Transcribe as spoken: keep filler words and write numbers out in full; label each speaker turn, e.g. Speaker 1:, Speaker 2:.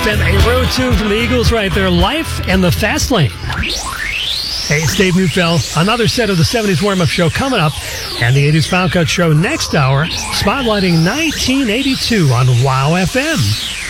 Speaker 1: F M, a road tune from the Eagles right there, Life and the Fast Lane. Hey, it's Dave Neufeld. Another set of the seventies warm-up show coming up, and the eighties Foul Cut show next hour, spotlighting nineteen eighty-two on Wow F M.